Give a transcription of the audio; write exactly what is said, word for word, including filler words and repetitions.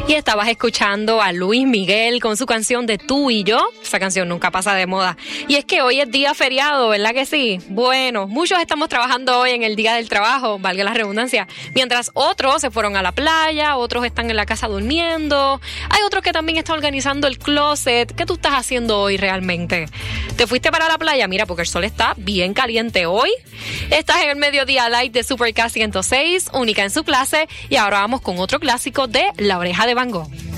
Y estabas escuchando a Luis Miguel con su canción de Tú y Yo. Esa canción nunca pasa de moda. Y es que hoy es día feriado, ¿verdad que sí? Bueno, muchos estamos trabajando hoy en el día del trabajo, valga la redundancia, mientras otros se fueron a la playa, otros están en la casa durmiendo, hay otros que también están organizando el closet. ¿Qué tú estás haciendo hoy realmente? ¿Te fuiste para la playa? Mira, porque el sol está bien caliente hoy. Estás en el Mediodía Light de Super K ciento seis, única en su clase, y ahora vamos con otro clásico de La Oreja de Van Gogh.